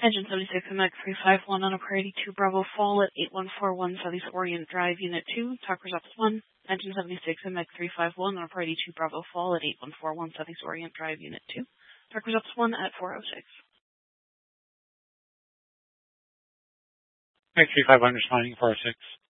Engine 76 MX 351 on a Priority 2 Bravo Fall at 8141 Southeast Orient Drive, Unit 2, Talkers Ops 1. Engine 76 MX 351 on a Priority 2 Bravo Fall at 8141 Southeast Orient Drive, Unit 2, Talkers Ops 1 at 406. MX 351 responding 406.